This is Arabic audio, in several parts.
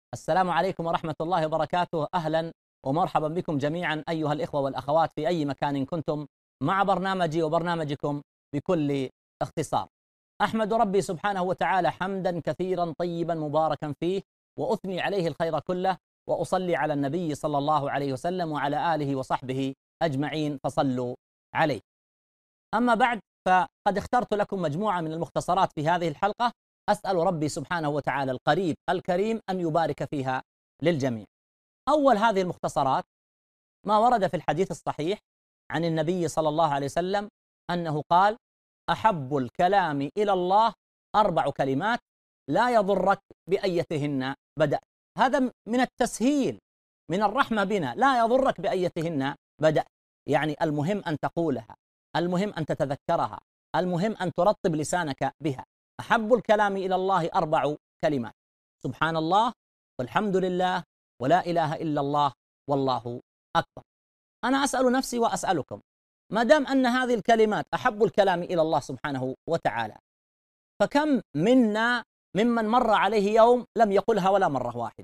السلام عليكم ورحمة الله وبركاته. أهلا ومرحبا بكم جميعا أيها الإخوة والأخوات في أي مكان كنتم مع برنامجي وبرنامجكم بكل اختصار. أحمد ربي سبحانه وتعالى حمدا كثيرا طيبا مباركا فيه، وأثني عليه الخير كله، وأصلي على النبي صلى الله عليه وسلم وعلى آله وصحبه أجمعين، فصلوا عليه. أما بعد، فقد اخترت لكم مجموعة من المختصرات في هذه الحلقة، أسأل ربي سبحانه وتعالى القريب الكريم أن يبارك فيها للجميع. أول هذه المختصرات ما ورد في الحديث الصحيح عن النبي صلى الله عليه وسلم أنه قال: أحب الكلام إلى الله 4 كلمات لا يضرك بأيتهن بدأت. هذا من التسهيل، من الرحمة بنا، لا يضرك بأيتهن بدأت، يعني المهم أن تقولها، المهم أن تتذكرها، المهم أن ترطب لسانك بها. أحب الكلام إلى الله 4 كلمات: سبحان الله، والحمد لله، ولا إله إلا الله، والله أكبر. أنا أسأل نفسي وأسألكم، ما دام أن هذه الكلمات أحب الكلام إلى الله سبحانه وتعالى، فكم منا ممن مر عليه يوم لم يقلها ولا مرة واحدة؟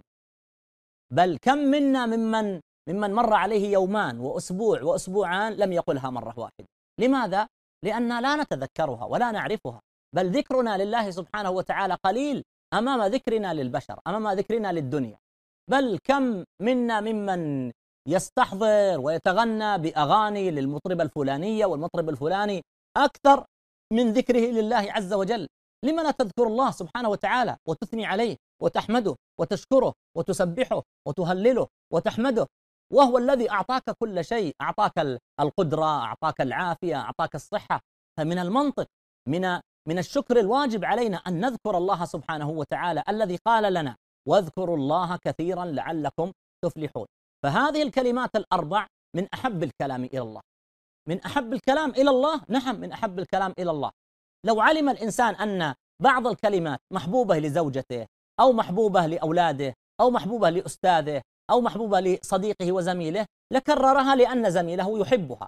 بل كم منا ممن مر عليه يومان وأسبوع وأسبوعان لم يقلها مرة واحدة؟ لماذا؟ لأننا لا نتذكرها ولا نعرفها، بل ذكرنا لله سبحانه وتعالى قليل أمام ذكرنا للبشر، أمام ذكرنا للدنيا. بل كم منا ممن يستحضر ويتغنى بأغاني للمطرب الفلانية والمطرب الفلاني أكثر من ذكره لله عز وجل. لما لا تذكر الله سبحانه وتعالى وتثني عليه وتحمده وتشكره وتسبحه وتهلله وتحمده، وهو الذي أعطاك كل شيء، أعطاك القدرة، أعطاك العافية، أعطاك الصحة. فمن المنطق، من الشكر الواجب علينا أن نذكر الله سبحانه وتعالى الذي قال لنا: واذكروا الله كثيرا لعلكم تفلحون. فهذه الكلمات ال4 من أحب الكلام إلى الله. من أحب الكلام إلى الله، نعم، من أحب الكلام إلى الله. لو علم الإنسان أن بعض الكلمات محبوبة لزوجته، أو محبوبة لأولاده، أو محبوبة لأستاذه، أو محبوبة لصديقه وزميله، لكررها لأن زميله يحبها.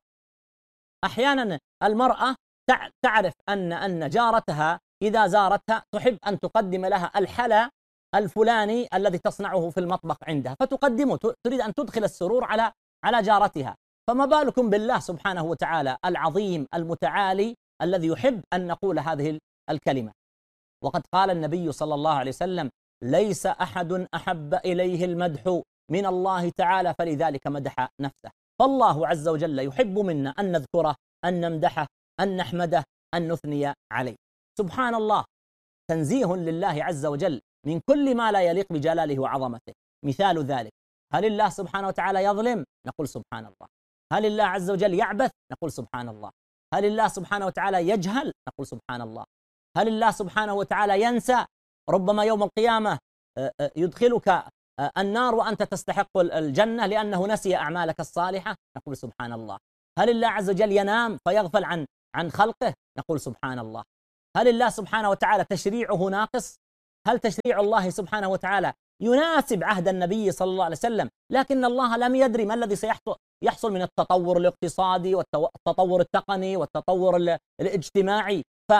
أحيانا المرأة تعرف أن جارتها إذا زارتها تحب أن تقدم لها الحلا الفلاني الذي تصنعه في المطبخ عندها، فتقدمه، تريد أن تدخل السرور على جارتها. فما بالكم بالله سبحانه وتعالى العظيم المتعالي الذي يحب أن نقول هذه الكلمة. وقد قال النبي صلى الله عليه وسلم: ليس أحد أحب إليه المدح من الله تعالى، فلذلك مدح نفسه. فالله عز وجل يحب منا أن نذكره، أن نمدحه، أن نحمده، أن نثني عليه. سبحان الله تنزيه لله عز وجل من كل ما لا يليق بجلاله وعظمته. مثال ذلك: هل الله سبحانه وتعالى يظلم؟ نقول سبحان الله. هل الله عز وجل يعبث؟ نقول سبحان الله. هل الله سبحانه وتعالى يجهل؟ نقول سبحان الله. هل الله سبحانه وتعالى ينسى؟ ربما يوم القيامة يدخلك النار وأنت تستحق الجنة لأنه نسي أعمالك الصالحة، نقول سبحان الله. هل الله عز وجل ينام فيغفل عن خلقه؟ نقول سبحان الله. هل الله سبحانه وتعالى تشريعه ناقص؟ هل تشريع الله سبحانه وتعالى يناسب عهد النبي صلى الله عليه وسلم، لكن الله لم يدري ما الذي سيحصل من التطور الاقتصادي والتطور التقني والتطور الاجتماعي،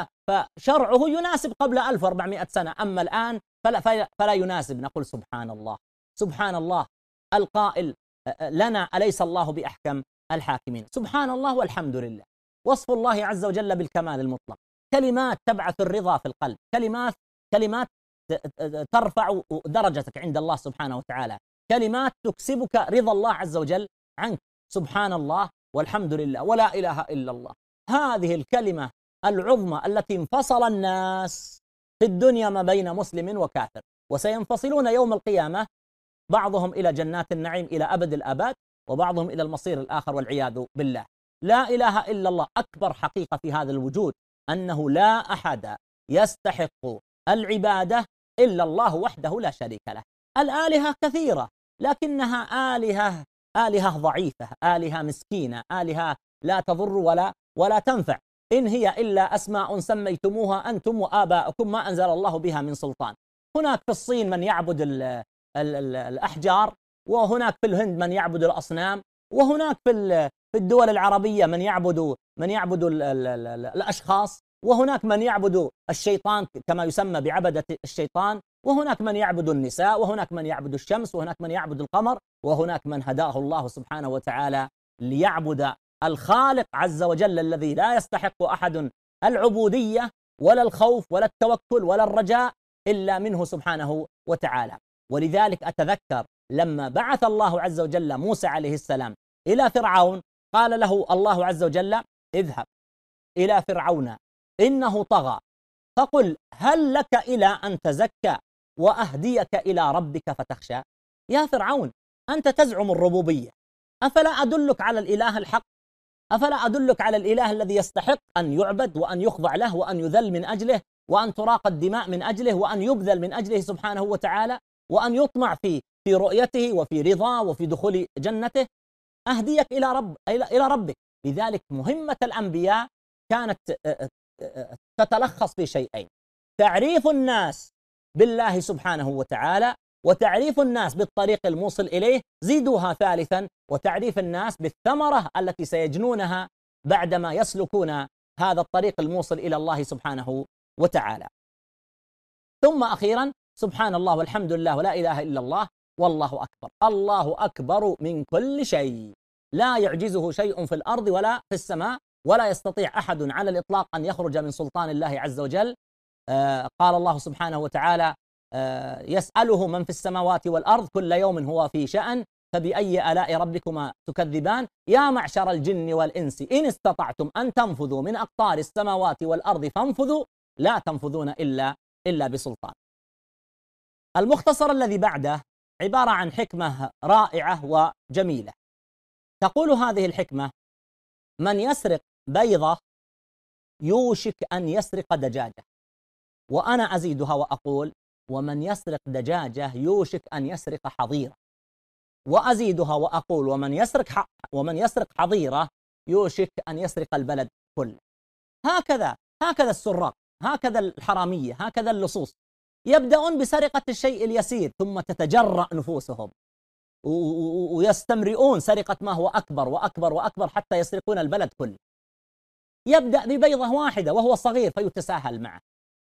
فشرعه يناسب قبل 1400 سنة، أما الآن فلا يناسب. نقول سبحان الله. سبحان الله القائل لنا: أليس الله بأحكم الحاكمين؟ سبحان الله والحمد لله، وصف الله عز وجل بالكمال المطلق. كلمات تبعث الرضا في القلب، كلمات ترفع درجتك عند الله سبحانه وتعالى، كلمات تكسبك رضا الله عز وجل عنك. سبحان الله والحمد لله ولا إله إلا الله، هذه الكلمة العظمى التي انفصل الناس في الدنيا ما بين مسلم وكافر، وسينفصلون يوم القيامة، بعضهم إلى جنات النعيم إلى أبد الآباد، وبعضهم إلى المصير الآخر والعياذ بالله. لا إله إلا الله أكبر حقيقة في هذا الوجود، أنه لا أحد يستحق العبادة إلا الله وحده لا شريك له. الآلهة كثيرة، لكنها آلهة ضعيفة، آلهة مسكينة، آلهة لا تضر ولا تنفع. إن هي إلا أسماء سميتموها أنتم وآباؤكم ما أنزل الله بها من سلطان. هناك في الصين من يعبد الأحجار، وهناك في الهند من يعبد الأصنام، وهناك في الدول العربية من يعبد الأشخاص، وهناك من يعبد الشيطان كما يسمى بعبدة الشيطان، وهناك من يعبد النساء، وهناك من يعبد الشمس، وهناك من يعبد القمر، وهناك من هداه الله سبحانه وتعالى ليعبد الخالق عز وجل الذي لا يستحق أحد العبودية ولا الخوف ولا التوكل ولا الرجاء إلا منه سبحانه وتعالى. ولذلك أتذكر لما بعث الله عز وجل موسى عليه السلام إلى فرعون، قال له الله عز وجل: اذهب إلى فرعون إنه طغى فقل هل لك إلى أن تزكى وأهديك إلى ربك فتخشى. يا فرعون، أنت تزعم الربوبية، أفلا أدلك على الإله الحق؟ أفلا أدلك على الإله الذي يستحق أن يعبد وأن يخضع له وأن يذل من أجله وأن تراق الدماء من أجله وأن يبذل من أجله سبحانه وتعالى وأن يطمع في رؤيته وفي رضاه وفي دخول جنته؟ أهديك إلى ربك. لذلك مهمة الأنبياء كانت تتلخص في شيئين: تعريف الناس بالله سبحانه وتعالى، وتعريف الناس بالطريق الموصل إليه، زيدوها ثالثا: وتعريف الناس بالثمرة التي سيجنونها بعدما يسلكون هذا الطريق الموصل إلى الله سبحانه وتعالى. ثم أخيرا: سبحان الله والحمد لله ولا إله إلا الله والله أكبر. الله أكبر من كل شيء، لا يعجزه شيء في الأرض ولا في السماء، ولا يستطيع أحد على الإطلاق أن يخرج من سلطان الله عز وجل. قال الله سبحانه وتعالى: يسأله من في السماوات والأرض كل يوم هو في شأن فبأي آلاء ربكما تكذبان يا معشر الجن والإنس إن استطعتم أن تنفذوا من أقطار السماوات والأرض فانفذوا لا تنفذون إلا بسلطان. المختصر الذي بعده عبارة عن حكمة رائعة وجميلة. تقول هذه الحكمة: من يسرق بيضة يوشك أن يسرق دجاجة. وأنا أزيدها وأقول: ومن يسرق دجاجة يوشك أن يسرق حظيرة. وأزيدها وأقول: ومن يسرق حظيرة يوشك أن يسرق البلد كله. هكذا السراق، هكذا الحرامية، هكذا اللصوص، يبدأون بسرقة الشيء اليسير ثم تتجرأ نفوسهم ويستمرئون سرقة ما هو أكبر وأكبر وأكبر حتى يسرقون البلد كله. يبدأ ببيضة واحدة وهو صغير فيتساهل معه،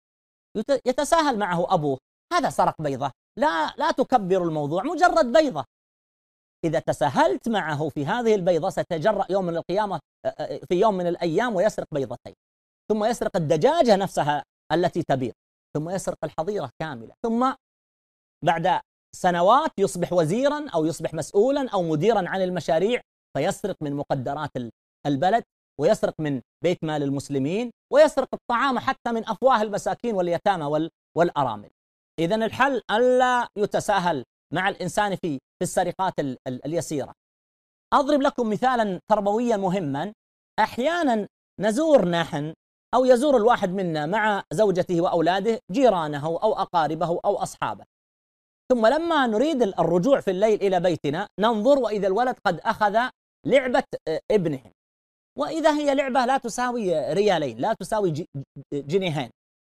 يتساهل معه أبوه: هذا سرق بيضة، لا تكبر الموضوع، مجرد بيضة. إذا تساهلت معه في هذه البيضة ستجرأ يوم من القيامة في يوم من الأيام ويسرق بيضتين، ثم يسرق الدجاجة نفسها التي تبيض، ثم يسرق الحظيرة كاملة، ثم بعد سنوات يصبح وزيرا أو يصبح مسؤولا أو مديرا عن المشاريع، فيسرق من مقدرات البلد، ويسرق من بيت مال المسلمين، ويسرق الطعام حتى من أفواه المساكين واليتامى والأرامل. إذن الحل ألا يتساهل مع الإنسان في السرقات اليسيرة. أضرب لكم مثالا تربويا مهما. أحيانا نزور نحن أو يزور الواحد منا مع زوجته وأولاده جيرانه أو أقاربه أو أصحابه، ثم لما نريد الرجوع في الليل إلى بيتنا ننظر وإذا الولد قد أخذ لعبة ابنهم، وإذا هي لعبة لا تساوي ريالين، لا تساوي جنيهين،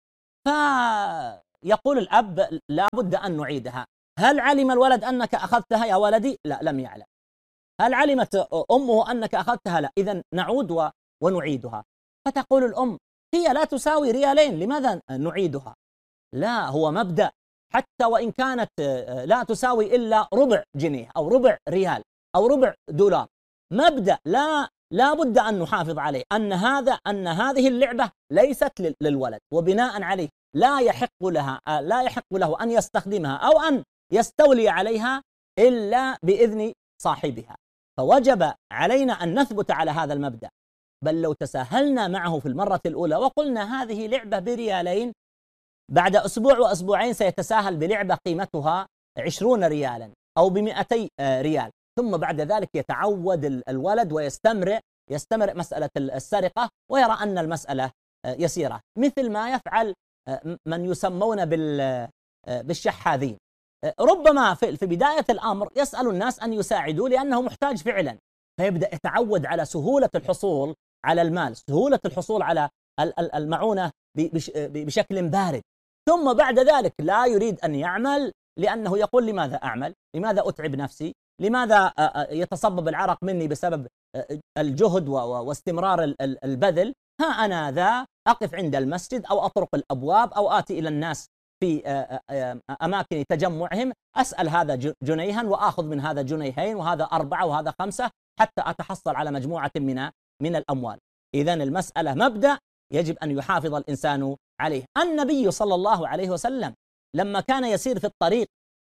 فيقول الأب: لا بد أن نعيدها. هل علم الولد أنك أخذتها يا ولدي؟ لا، لم يعلم. هل علمت أمه أنك أخذتها؟ لا. إذن نعود ونعيدها. فتقول الأم: هي لا تساوي ريالين، لماذا نعيدها؟ لا، هو مبدأ، حتى وإن كانت لا تساوي إلا ربع جنيه أو ربع ريال أو ربع دولار، مبدأ لا بد أن نحافظ عليه، أن هذه اللعبة ليست للولد، وبناء عليه لا يحق له أن يستخدمها أو أن يستولي عليها إلا بإذن صاحبها. فوجب علينا أن نثبت على هذا المبدأ. بل لو تساهلنا معه في المرة الأولى وقلنا هذه لعبة بريالين، بعد أسبوع وأسبوعين سيتساهل بلعبة قيمتها 20 ريالا أو ب200 ريال، ثم بعد ذلك يتعود الولد ويستمر مسألة السرقة ويرى أن المسألة يسيرة، مثل ما يفعل من يسمون بالشحاذين. ربما في بداية الأمر يسأل الناس أن يساعدوا لأنه محتاج فعلا، فيبدأ يتعود على سهولة الحصول على المال، سهولة الحصول على المعونة بشكل بارد، ثم بعد ذلك لا يريد أن يعمل لأنه يقول: لماذا أعمل؟ لماذا أتعب نفسي؟ لماذا يتصبب العرق مني بسبب الجهد واستمرار البذل؟ ها أنا ذا أقف عند المسجد أو أطرق الأبواب أو آتي إلى الناس في أماكن تجمعهم أسأل هذا جنيها وآخذ من هذا جنيهين وهذا 4 وهذا 5 حتى أتحصل على مجموعة من الأموال. إذن المسألة مبدأ يجب أن يحافظ الإنسان عليه. النبي صلى الله عليه وسلم لما كان يسير في الطريق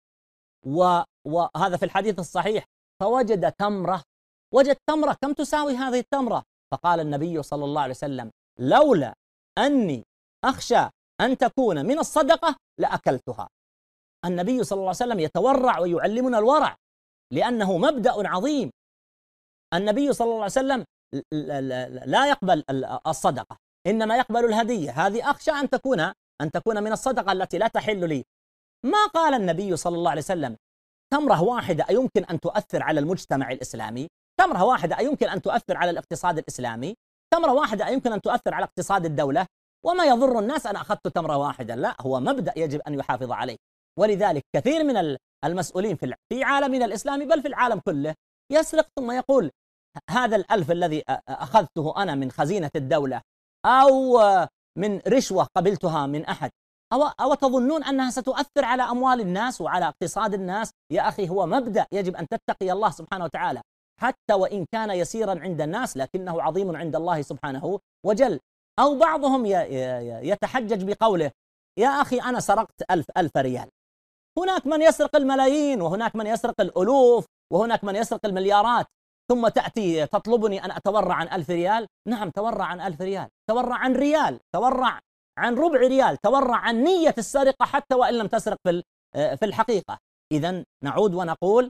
وهذا في الحديث الصحيح فوجد تمرة، وجد تمرة، كم تساوي هذه التمرة؟ فقال النبي صلى الله عليه وسلم لولا أني أخشى أن تكون من الصدقة لأكلتها. النبي صلى الله عليه وسلم يتورع ويعلمنا الورع لأنه مبدأ عظيم. النبي صلى الله عليه وسلم لا يقبل الصدقة، إنما يقبل الهدية. هذه أخشى أن تكون من الصدقة التي لا تحل لي. ما قال النبي صلى الله عليه وسلم تمرة واحدة أيمكن أن تؤثر على المجتمع الإسلامي؟ تمرة واحدة أيمكن أن تؤثر على الاقتصاد الإسلامي؟ تمرة واحدة أيمكن أن تؤثر على اقتصاد الدولة؟ وما يضر الناس أن أخذت تمرة واحدة. لا، هو مبدأ يجب أن يحافظ عليه. ولذلك كثير من المسؤولين في عالمنا الإسلامي بل في العالم كله يسرق ثم يقول هذا ال1000 الذي أخذته أنا من خزينة الدولة أو من رشوة قبلتها من أحد، أو تظنون أنها ستؤثر على أموال الناس وعلى اقتصاد الناس؟ يا أخي، هو مبدأ يجب أن تتقي الله سبحانه وتعالى حتى وإن كان يسيرا عند الناس لكنه عظيم عند الله سبحانه وجل. أو بعضهم يتحجج بقوله يا أخي أنا سرقت 1000 ريال. هناك من يسرق الملايين، وهناك من يسرق الألوف، وهناك من يسرق المليارات، ثم تأتي تطلبني أن أتورع عن 1000 ريال. نعم، تورع عن 1000 ريال، تورع عن ريال، تورع عن ربع ريال، تورع عن نية السرقة حتى وإن لم تسرق في الحقيقة. إذن نعود ونقول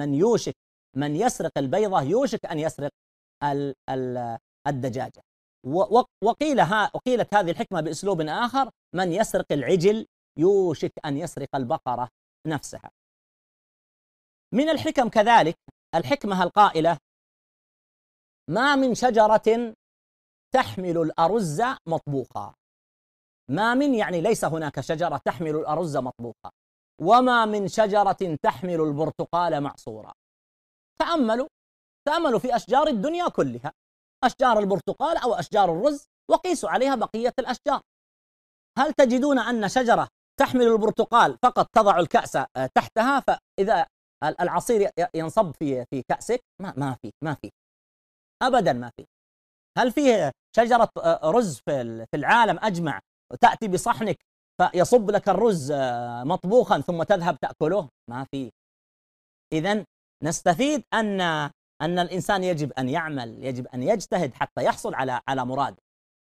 من يسرق البيضة يوشك أن يسرق الدجاجة. وقيلت هذه الحكمة بأسلوب آخر: من يسرق العجل يوشك أن يسرق البقرة نفسها. من الحكم كذلك الحكمة القائلة: ما من شجرة تحمل الأرز مطبوخا. ما من يعني ليس هناك شجرة تحمل الأرز مطبوخا. وما من شجرة تحمل البرتقال معصورا. تأملوا في أشجار الدنيا كلها، أشجار البرتقال أو أشجار الرز، وقيسوا عليها بقية الأشجار. هل تجدون أن شجرة تحمل البرتقال فقط تضع الكأس تحتها فإذا العصير ينصب في كأسك؟ ما في أبدا، ما في. هل فيه شجرة رز في العالم أجمع تأتي بصحنك فيصب لك الرز مطبوخا ثم تذهب تأكله؟ ما في. إذن نستفيد أن الإنسان يجب أن يعمل، يجب أن يجتهد حتى يحصل على مراده.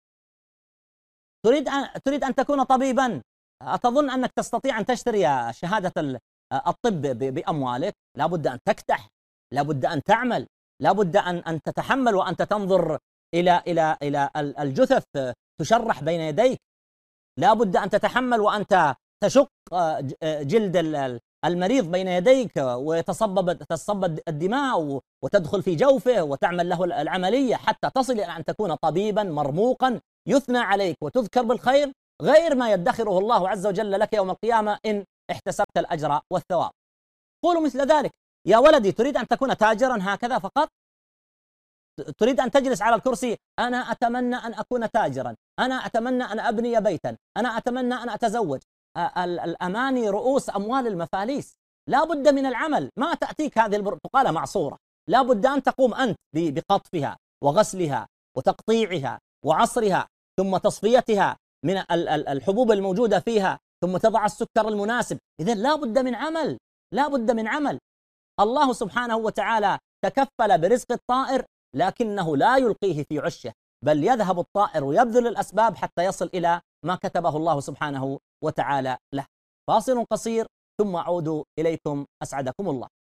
تريد أن تكون طبيبا، أتظن أنك تستطيع أن تشتري شهادة الطب بأموالك؟ لا بد أن تكتح، لا بد أن تعمل، لا بد أن تتحمل وأنت تنظر إلى الجثث تشرح بين يديك. لا بد أن تتحمل وأنت تشق جلد المريض بين يديك وتتصبب الدماء وتدخل في جوفه وتعمل له العملية حتى تصل إلى أن تكون طبيبا مرموقا يثنى عليك وتذكر بالخير، غير ما يدخره الله عز وجل لك يوم القيامة إن احتسبت الأجر والثواب. قولوا مثل ذلك: يا ولدي، تريد أن تكون تاجرا هكذا فقط؟ تريد أن تجلس على الكرسي: أنا أتمنى أن أكون تاجرا، أنا أتمنى أن أبني بيتا، أنا أتمنى أن أتزوج. الأماني رؤوس أموال المفاليس. لا بد من العمل. ما تأتيك هذه البرتقالة معصورة، لا بد أن تقوم أنت بقطفها وغسلها وتقطيعها وعصرها ثم تصفيتها من الحبوب الموجودة فيها، ثم تضع السكر المناسب. إذن لا بد من عمل، لا بد من عمل. الله سبحانه وتعالى تكفل برزق الطائر لكنه لا يلقيه في عشه، بل يذهب الطائر ويبذل الأسباب حتى يصل إلى ما كتبه الله سبحانه وتعالى له. فاصل قصير ثم أعود إليكم، أسعدكم الله.